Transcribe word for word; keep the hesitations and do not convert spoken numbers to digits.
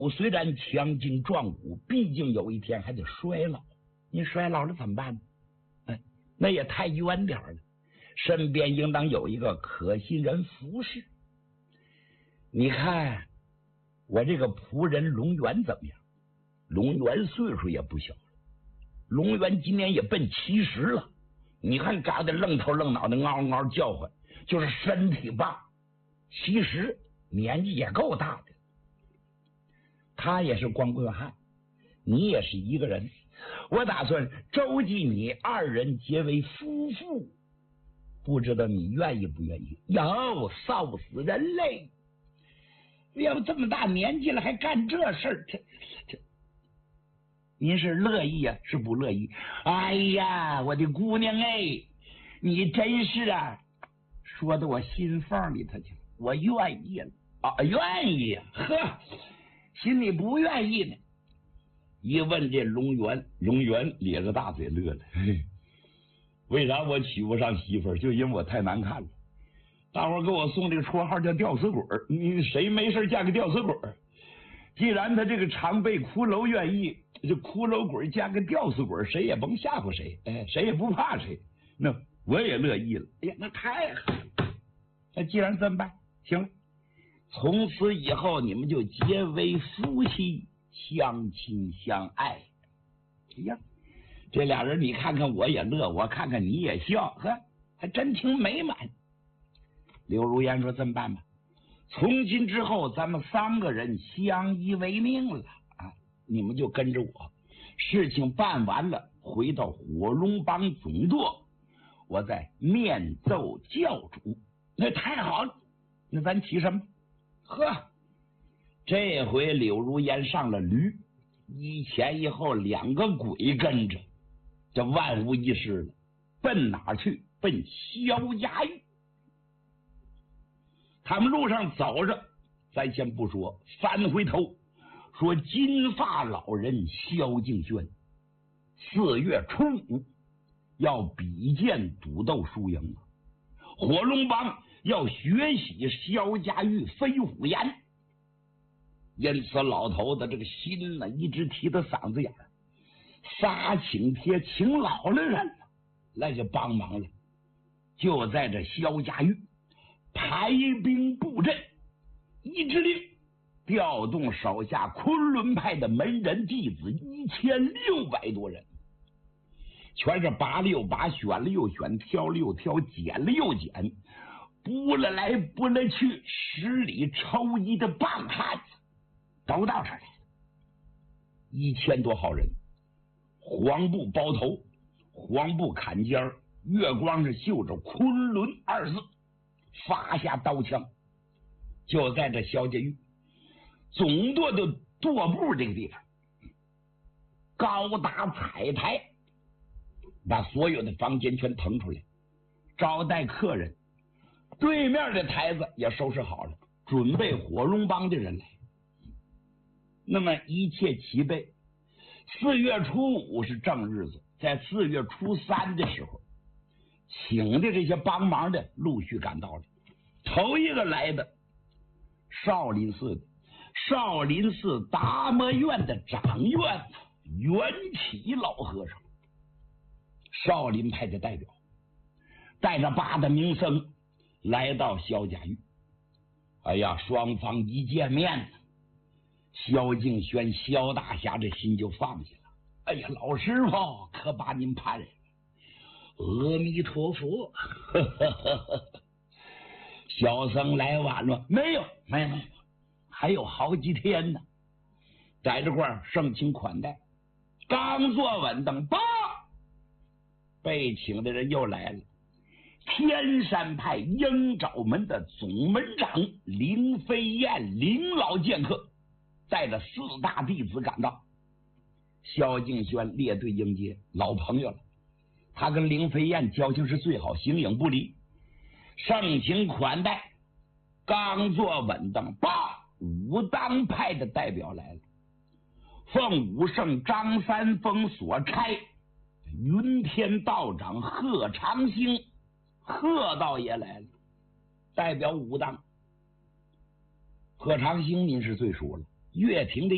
虽然强劲壮武，毕竟有一天还得衰老。你衰老了怎么办呢？哎，那也太远点了。身边应当有一个可信人服侍。你看我这个仆人龙源怎么样？龙源岁数也不小了，龙源今年也奔七十了。你看长得愣头愣脑的，嗷嗷叫唤，就是身体棒。其实年纪也够大的。他也是光棍汉，你也是一个人，我打算周济你二人结为夫妇，不知道你愿意不愿意？哟，臊死人嘞！要不这么大年纪了还干这事儿，这这，您是乐意啊，是不乐意？哎呀，我的姑娘哎，你真是啊，说到我心缝里头去了，我愿意了啊，愿意啊，呵。心里不愿意呢。一问这龙源，龙源咧着大嘴乐了。为啥我娶不上媳妇儿？就因为我太难看了。大伙儿给我送这个绰号叫吊死鬼儿。你谁没事嫁个吊死鬼儿？既然他这个常备骷髅愿意，这骷髅鬼加个吊死鬼，谁也甭吓唬谁，哎，谁也不怕谁。那我也乐意了。哎呀，那太好了。那既然这么办，行了。从此以后，你们就结为夫妻，相亲相爱。哎呀，这俩人你看看我也乐，我看看你也笑，呵，还真挺美满。刘如烟说：“这么办吧，从今之后，咱们三个人相依为命了啊！你们就跟着我，事情办完了，回到火龙帮总舵，我再面奏教主。那太好了，那咱提什么？”呵，这回柳如烟上了驴，一前一后两个鬼跟着，这万无一失了。奔哪去？奔萧家峪。他们路上走着，咱先不说，翻回头说金发老人萧敬轩四月初五要比剑赌斗输赢，火龙帮要学习萧家峪飞虎岩，因此老头子这个心呢一直提到嗓子眼儿，仨请帖请老了人了，来就帮忙了。就在这萧家峪排兵布阵，一支令调动手下昆仑派的门人弟子一千六百多人，全是拔了又拔，选了又选，挑了又挑，捡了又捡，拨了来拨了去，十里抽一的棒汉子都到这儿来了，一千多号人，黄布包头，黄布坎肩，月光是绣着昆仑二字，发下刀枪，就在这萧家峪总舵的舵部这个地方，高搭彩台，把所有的房间全腾出来，招待客人。对面的台子也收拾好了，准备火龙帮的人来。那么一切齐备。四月初五是正日子，在四月初三的时候，请的这些帮忙的陆续赶到了。头一个来的，少林寺的少林寺达摩院的掌院缘起老和尚，少林派的代表，带着八大名僧来到萧家峪。哎呀，双方一见面，萧敬轩萧大侠这心就放下了。哎呀，老师傅可把您盼来了，阿弥陀佛。呵呵呵呵，小僧来晚了，没有没有没有，还有好几天呢。在这块儿盛情款待，刚坐稳当，叭，被请的人又来了。天山派鹰爪门的总门长林飞燕林老剑客带着四大弟子赶到。萧敬轩列队迎接，老朋友了，他跟林飞燕交情是最好，形影不离，盛情款待。刚坐稳当，叭，武当派的代表来了，奉武圣张三丰所差，云天道长贺长兴，贺道爷来了，代表武当。贺长兴您是最熟了，乐亭的